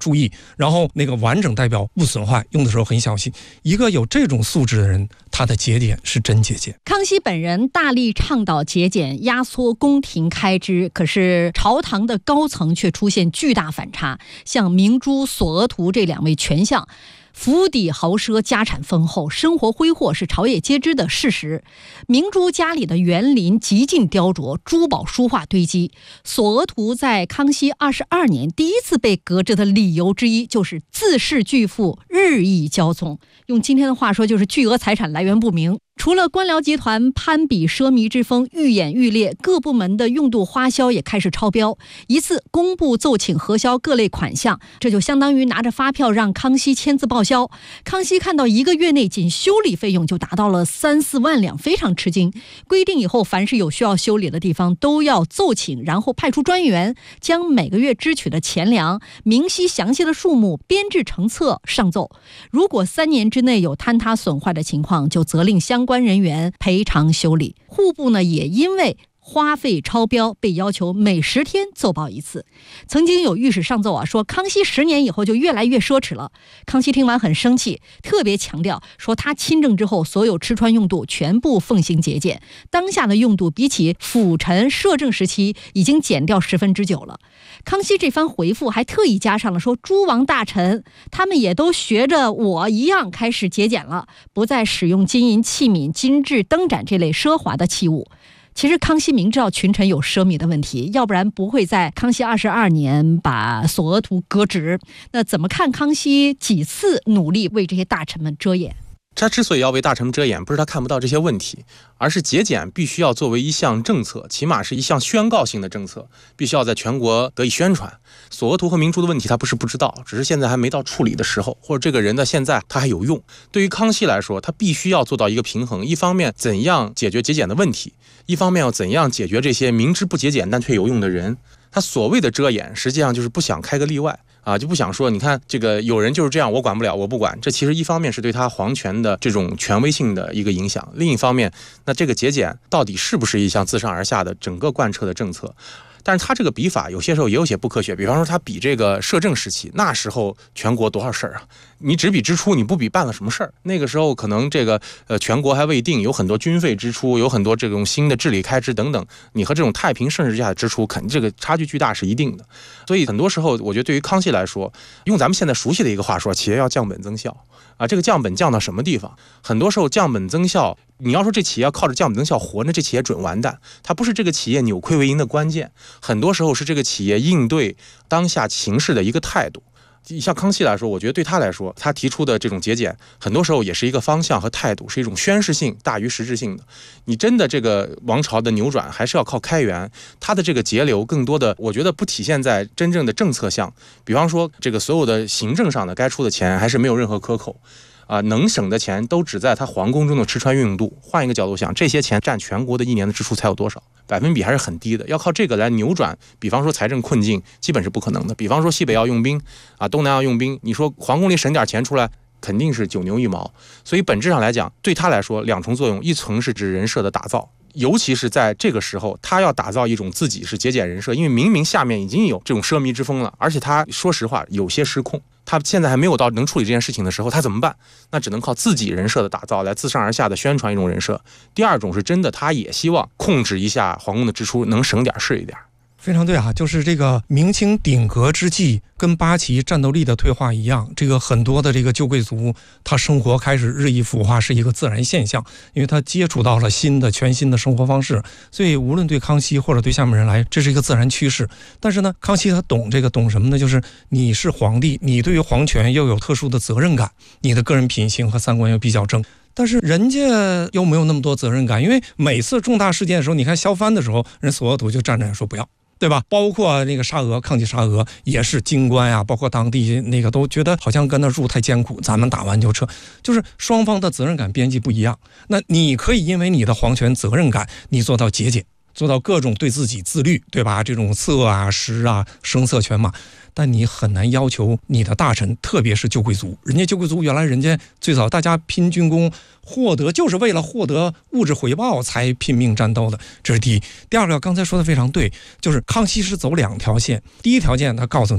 注意，然后那个完整代表不损坏，用的时候很小心。一个有这种素质的人，他的节俭是真节俭。 康熙本人大力倡导节俭，压缩宫廷开支，可是朝堂的高层却出现巨大反差，像明珠、索额图这两位权相，府邸豪奢，家产丰厚，生活挥霍是朝野皆知的事实。明珠家里的园林极尽雕琢，珠宝书画堆积。索额图在康熙22年第一次被革职的理由之一，就是自恃巨富，日益骄纵。用今天的话说，就是巨额财产来源不明。除了官僚集团攀比奢靡之风愈演愈烈，各部门的用度花销也开始超标。一次工部奏请核销各类款项，这就相当于拿着发票让康熙签字报销。康熙看到1个月内仅修理费用就达到了3-4万两，非常吃惊。规定以后凡是有需要修理的地方都要奏请，然后派出专员将每个月支取的钱粮明细详细的数目编制成册上奏。如果3年之内有坍塌损坏的情况，就责令相关人员赔偿修理。户部呢，也因为花费超标被要求每10天奏报一次。曾经有御史上奏说康熙10年以后就越来越奢侈了。康熙听完很生气，特别强调说他亲政之后所有吃穿用度全部奉行节俭，当下的用度比起辅臣摄政时期已经减掉9%了。康熙这番回复还特意加上了说诸王大臣他们也都学着我一样开始节俭了，不再使用金银器皿、金制灯盏这类奢华的器物。其实康熙明知道群臣有奢靡的问题，要不然不会在康熙22年把索额图革职。那怎么看康熙几次努力为这些大臣们遮掩？ 他之所以要为大臣们遮掩，不是他看不到这些问题，而是节俭必须要作为一项政策，起码是一项宣告性的政策，必须要在全国得以宣传。索额图和明珠的问题他不是不知道，只是现在还没到处理的时候，或者这个人的现在他还有用。对于康熙来说，他必须要做到一个平衡，一方面怎样解决节俭的问题，一方面要怎样解决这些明知不节俭但却有用的人。他所谓的遮掩，实际上就是不想开个例外啊，就不想说你看这个有人就是这样，我管不了，我不管。这其实一方面是对他皇权的这种权威性的一个影响，另一方面那这个节俭到底是不是一项自上而下的整个贯彻的政策。但是他这个比法有些时候也有些不科学，比方说他比这个摄政时期，那时候全国多少事儿啊，你只比支出，你不比办了什么事儿。那个时候可能这个全国还未定，有很多军费支出，有很多这种新的治理开支等等，你和这种太平盛世下的支出肯定这个差距巨大是一定的。所以很多时候我觉得对于康熙来说，用咱们现在熟悉的一个话说，企业要降本增效啊，这个降本降到什么地方？很多时候降本增效，你要说这企业要靠着降本增效活，那这企业准完蛋。它不是这个企业扭亏为盈的关键，很多时候是这个企业应对当下形势的一个态度。像康熙来说，我觉得对他来说，他提出的这种节俭，很多时候也是一个方向和态度，是一种宣示性大于实质性的。你真的这个王朝的扭转，还是要靠开源。他的这个节流，更多的我觉得不体现在真正的政策项，比方说这个所有的行政上的该出的钱，还是没有任何克扣。能省的钱都只在他皇宫中的吃穿用度。换一个角度想，这些钱占全国的1年的支出才有多少？百分比还是很低的。要靠这个来扭转，比方说财政困境，基本是不可能的。比方说西北要用兵东南要用兵，你说皇宫里省点钱出来，肯定是9牛1毛。所以本质上来讲，对他来说2重作用，一层是指人设的打造。尤其是在这个时候，他要打造一种自己是节俭人设，因为明明下面已经有这种奢靡之风了，而且他说实话有些失控，他现在还没有到能处理这件事情的时候，他怎么办？那只能靠自己人设的打造来自上而下的宣传一种人设。第二种是真的，他也希望控制一下皇宫的支出，能省点是一点。 非常对就是这个明清鼎革之际，跟八旗战斗力的退化一样，这个很多的这个旧贵族，他生活开始日益腐化是一个自然现象，因为他接触到了全新的生活方式，所以无论对康熙或者对下面人来，这是一个自然趋势。但是呢，康熙他懂什么呢？就是你是皇帝，你对于皇权要有特殊的责任感，你的个人品行和三观要比较正。但是人家又没有那么多责任感，因为每次重大事件的时候，你看削藩的时候，人索额图就站着说不要，对吧？包括那个抗击沙俄也是京官包括当地那个都觉得好像跟那入太艰苦，咱们打完就撤，就是双方的责任感边际不一样。那你可以因为你的皇权责任感，你做到节俭，做到各种对自己自律，对吧？这种色食声色犬马，但你很难要求你的大臣，特别是旧贵族，人家旧贵族原来人家最早大家拼军功，就是为了获得物质回报才拼命战斗的，这是第一。第二个，刚才说的非常对，就是康熙是走2条线。第一条线他告诉你，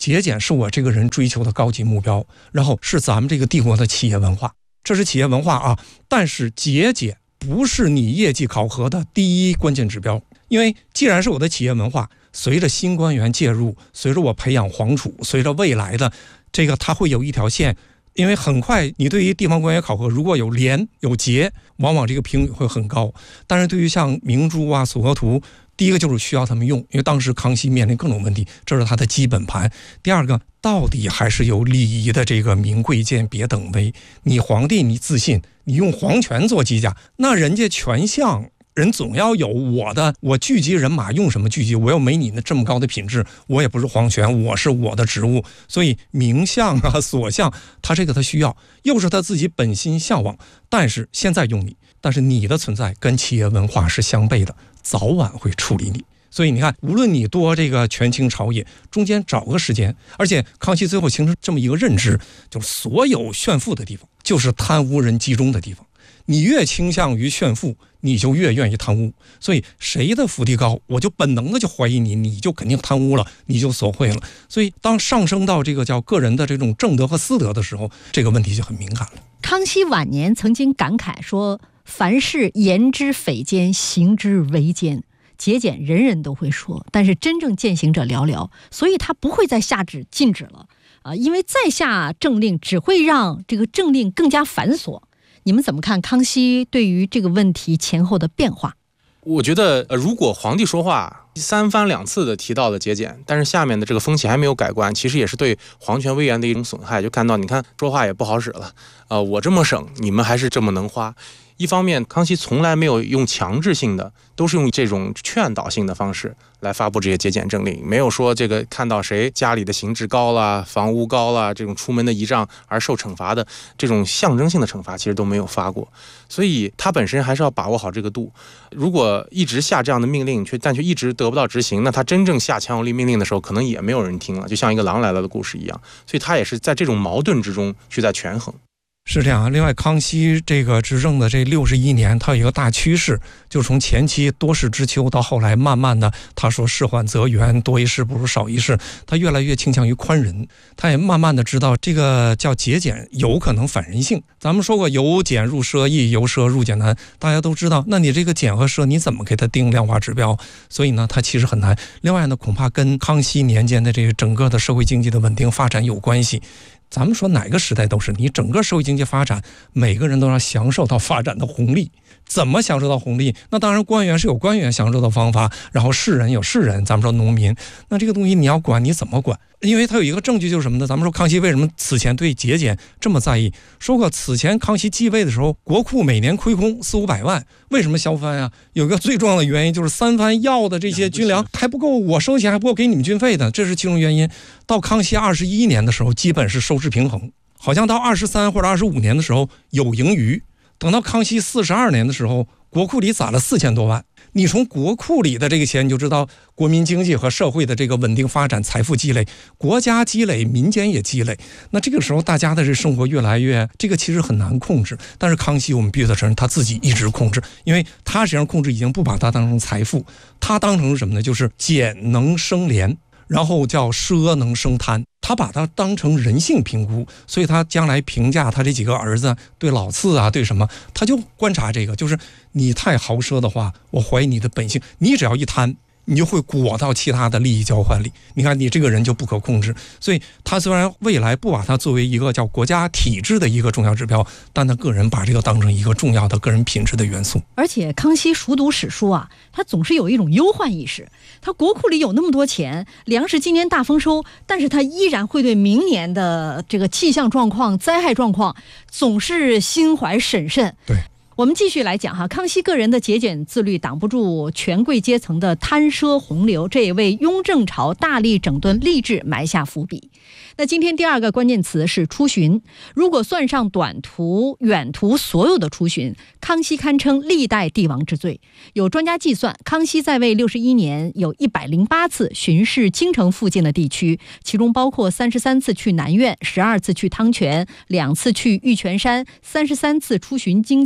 节俭是我这个人追求的高级目标，然后是咱们这个帝国的企业文化，这是企业文化啊。但是节俭不是你业绩考核的第一关键指标，因为既然是我的企业文化，随着新官员介入，随着我培养皇储，随着未来的这个它会有一条线。因为很快你对于地方官员考核如果有廉有节，往往这个评语会很高。但是对于像明珠啊、索额图，第一个就是需要他们用，因为当时康熙面临各种问题，这是他的基本盘。第二个，到底还是有礼仪的这个民贵贱别等微。你皇帝你自信，你用皇权做机甲，那人家权相人总要有我聚集人马用什么聚集，我又没你那这么高的品质，我也不是皇权，我是我的职务。所以名相啊、所相，他这个他需要，又是他自己本心向往，但是现在用你，但是你的存在跟企业文化是相悖的，早晚会处理你。所以你看，无论你多这个权倾朝野，中间找个时间。而且康熙最后形成这么一个认知，就是所有炫富的地方就是贪污人集中的地方，你越倾向于炫富，你就越愿意贪污。所以谁的福地高，我就本能的就怀疑你，你就肯定贪污了，你就索贿了。所以当上升到这个叫个人的这种正德和私德的时候，这个问题就很敏感了。 康熙晚年曾经感慨说，凡事言之匪奸，行之为奸。节俭人人都会说，但是真正践行者寥寥，所以他不会再下旨禁止了因为再下政令只会让这个政令更加繁琐。你们怎么看康熙对于这个问题前后的变化？ 我觉得如果皇帝说话三番两次的提到了节俭，但是下面的这个风气还没有改观，其实也是对皇权威严的一种损害。就看到你看说话也不好使了我这么省，你们还是这么能花。一方面康熙从来没有用强制性的，都是用这种劝导性的方式来发布这些节俭政令，没有说这个看到谁家里的刑制高了、房屋高了，这种出门的仪仗而受惩罚的这种象征性的惩罚其实都没有发过。所以他本身还是要把握好这个度。如果一直下这样的命令但却一直得不到执行，那他真正下强有力命令的时候可能也没有人听了，就像一个狼来了的故事一样。所以他也是在这种矛盾之中去在权衡。 是这样啊。另外，康熙这个执政的这61年，他有一个大趋势，就从前期多事之秋到后来慢慢的，他说事缓则圆，多一事不如少一事，他越来越倾向于宽仁。他也慢慢的知道这个叫节俭有可能反人性。咱们说过由俭入奢易，由奢入俭难，大家都知道。那你这个俭和奢你怎么给他定量化指标？所以呢，它其实很难。另外呢，恐怕跟康熙年间的这个整个的社会经济的稳定发展有关系。咱们说哪个时代都是，你整个社会经济发展，每个人都要享受到发展的红利。怎么享受到红利？那当然官员是有官员享受的方法，然后士人有士人，咱们说农民，那这个东西你要管你怎么管？因为它有一个证据就是什么呢？咱们说康熙为什么此前对节俭这么在意？说过此前康熙继位的时候，国库每年亏空400-500万，为什么削藩啊？有一个最重要的原因就是三藩要的这些军粮还不够，我收钱还不够给你们军费的，这是其中原因。到康熙21年的时候，基本是收支平衡，好像到23或者25年的时候有盈余。等到康熙42年的时候，国库里攒了4000多万。你从国库里的这个钱，你就知道国民经济和社会的这个稳定发展、财富积累，国家积累，民间也积累。那这个时候大家的这生活越来越，这个其实很难控制。但是康熙我们必须得承认，他自己一直控制，因为他实际上控制已经不把它当成财富，他当成什么呢？就是俭能生廉，然后叫奢能生贪，他把它当成人性评估。所以他将来评价他这几个儿子，对老四啊，对什么，他就观察这个，就是你太豪奢的话，我怀疑你的本性，你只要一贪，你就会裹到其他的利益交换里，你看你这个人就不可控制。所以他虽然未来不把它作为一个叫国家体制的一个重要指标，但他个人把这个当成一个重要的个人品质的元素。 而且康熙熟读史书啊，他总是有一种忧患意识。他国库里有那么多钱，粮食今年大丰收，但是他依然会对明年的这个气象状况、灾害状况总是心怀审慎。 对。 我们继续来讲哈，康熙个人的节俭自律挡不住权贵阶层的贪奢洪流，这也为雍正朝大力整顿吏治埋下伏笔。那今天第二个关键词是出巡。如果算上短途、远途所有的出巡，康熙堪称历代帝王之最。有专家计算，康熙在位61年，有108次巡视京城附近的地区，其中包括33次去南苑，12次去汤泉，2次去玉泉山，33次出巡京郊，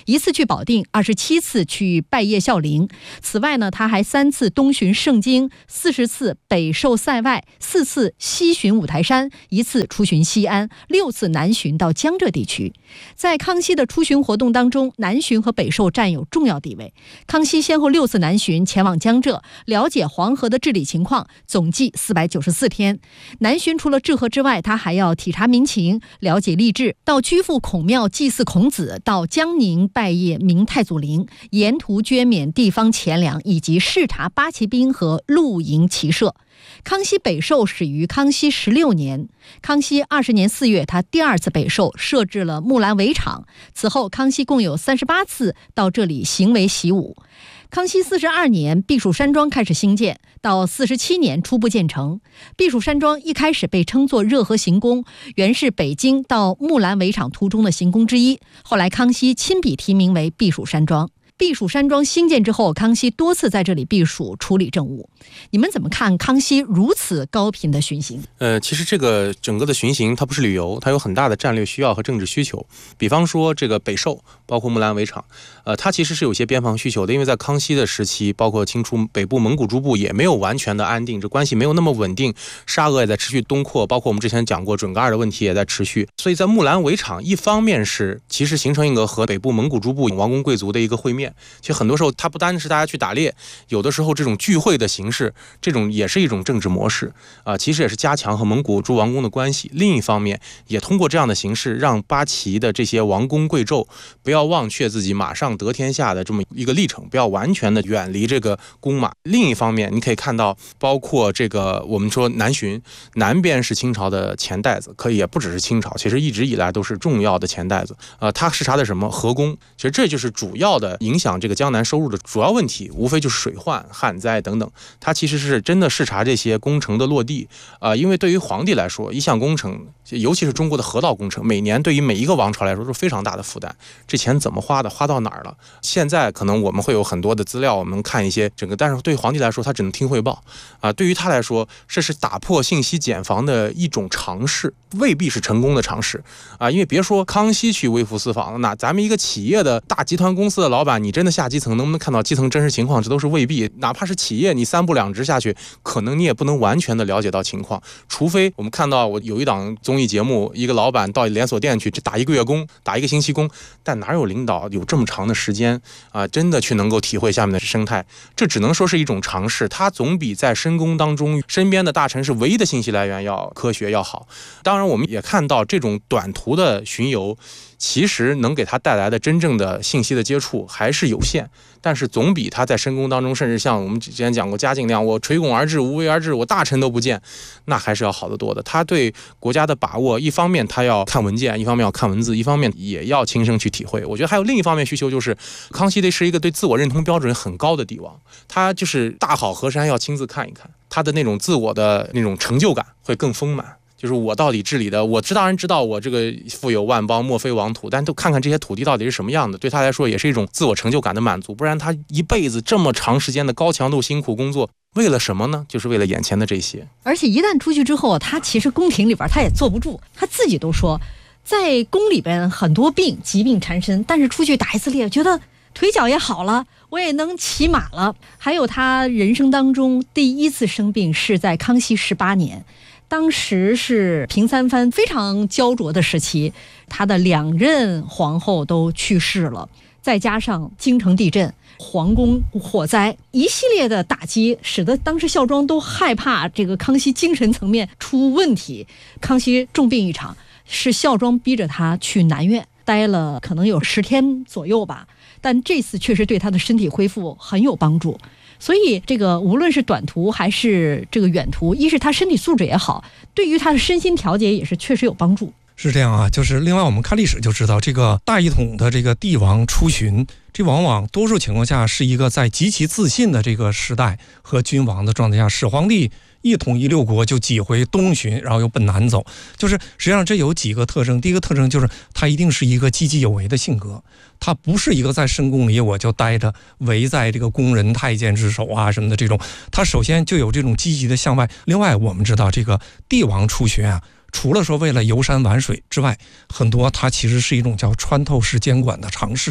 1次去保定，27次去拜谒孝陵。此外呢，他还3次东巡盛京，40次北受塞外，4次西巡五台山，1次出巡西安，6次南巡到江浙地区。在康熙的出巡活动当中，南巡和北受占有重要地位。康熙先后6次南巡前往江浙，了解黄河的治理情况，总计494天。南巡除了治河之外，他还要体察民情，了解吏治，到居阜孔庙祭祀孔子，到江宁拜谒明太祖陵，沿途捐免地方钱粮，以及视察八旗兵和露营骑射。康熙北狩始于康熙16年，康熙20年4月，他第2次北狩，设置了木兰围场。此后，康熙共有38次到这里行为习武。康熙42年，避暑山庄开始兴建，到47年初步建成。避暑山庄一开始被称作热河行宫，原是北京到木兰围场途中的行宫之一，后来康熙亲笔题名为避暑山庄。避暑山庄兴建之后，康熙多次在这里避暑处理政务。你们怎么看康熙如此高频的巡行？ 其实这个整个的巡行它不是旅游，它有很大的战略需要和政治需求。比方说这个北狩，包括木兰围场，它其实是有些边防需求的，因为在康熙的时期，包括清初北部蒙古诸部也没有完全的安定，这关系没有那么稳定，沙俄也在持续东扩，包括我们之前讲过准噶尔的问题也在持续。所以在木兰围场，一方面是其实形成一个和北部蒙古诸部王公贵族的一个会面。其实很多时候它不单是大家去打猎，有的时候这种聚会的形式，这种也是一种政治模式其实也是加强和蒙古诸王公的关系。另一方面也通过这样的形式，让八旗的这些王公贵胄不要忘却自己马上得天下的这么一个历程，不要完全的远离这个弓马。另一方面你可以看到，包括这个我们说南巡，南边是清朝的钱袋子，可以也不只是清朝，其实一直以来都是重要的钱袋子它视察的什么河工，其实这就是主要的影响这个江南收入的主要问题，无非就是水患、旱灾等等。它其实是真的视察这些工程的落地因为对于皇帝来说，一项工程，尤其是中国的河道工程，每年对于每一个王朝来说都是非常大的负担。这钱怎么花的，花到哪儿了？现在可能我们会有很多的资料，我们看一些整个，但是对于皇帝来说，他只能听汇报对于他来说，这是打破信息茧房的一种尝试，未必是成功的尝试因为别说康熙去微服私访了，那咱们一个企业的大集团公司的老板，你真的下基层能不能看到基层真实情况，这都是未必。哪怕是企业，你3步2直下去，可能你也不能完全的了解到情况。除非我们看到我有一档综艺节目，一个老板到连锁店去打1个月工，打1个星期工，但哪有领导有这么长的时间真的去能够体会下面的生态？这只能说是一种尝试，它总比在深宫当中身边的大臣是唯一的信息来源要科学要好。当然我们也看到这种短途的巡游其实能给他带来的真正的信息的接触还是有限，但是总比他在深宫当中，甚至像我们之前讲过嘉靖那样，我垂拱而治无为而治，我大臣都不见，那还是要好得多的。他对国家的把握，一方面他要看文件，一方面要看文字，一方面也要亲身去体会。我觉得还有另一方面需求，就是康熙是一个对自我认同标准很高的帝王，他就是大好河山要亲自看一看，他的那种自我的那种成就感会更丰满。就是我到底治理的，我当然知道我这个富有万邦，莫非王土，但都看看这些土地到底是什么样的，对他来说也是一种自我成就感的满足。不然他一辈子这么长时间的高强度辛苦工作，为了什么呢？就是为了眼前的这些。 而且一旦出去之后，他其实宫廷里边他也坐不住，他自己都说，在宫里边很多疾病缠身，但是出去打一次猎，觉得腿脚也好了，我也能骑马了。还有他人生当中第1次生病是在康熙18年。当时是平三藩非常焦灼的时期，他的2任皇后都去世了，再加上京城地震、皇宫火灾，一系列的打击，使得当时孝庄都害怕这个康熙精神层面出问题。康熙重病一场，是孝庄逼着他去南苑待了可能有10天左右吧，但这次确实对他的身体恢复很有帮助。所以这个无论是短途还是这个远途，一是他身体素质也好，对于他的身心调节也是确实有帮助。 是这样就是另外我们看历史就知道，这个大一统的这个帝王出巡，这往往多数情况下是一个在极其自信的这个时代和君王的状态下，始皇帝一统一六国就几回东巡，然后又奔南走，就是实际上这有几个特征。第一个特征就是他一定是一个积极有为的性格，他不是一个在深宫里我就待着围在这个宫人太监之首什么的这种，他首先就有这种积极的向外。另外我们知道这个帝王出巡除了说为了游山玩水之外，很多它其实是一种叫穿透式监管的尝试。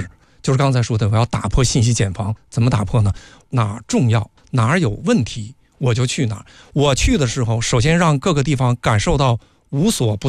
就是刚才说的，我要打破信息茧房。怎么打破呢？哪儿重要，哪儿有问题，我就去哪儿。我去的时候，首先让各个地方感受到无所不